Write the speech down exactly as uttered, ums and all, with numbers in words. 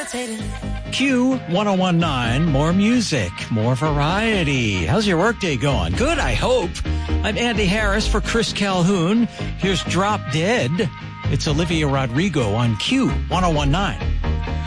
Q ten nineteen, more music, more variety. How's your workday going? Good, I hope. I'm Andy Harris for Chris Calhoun. Here's Drop Dead. It's Olivia Rodrigo on Q ten nineteen.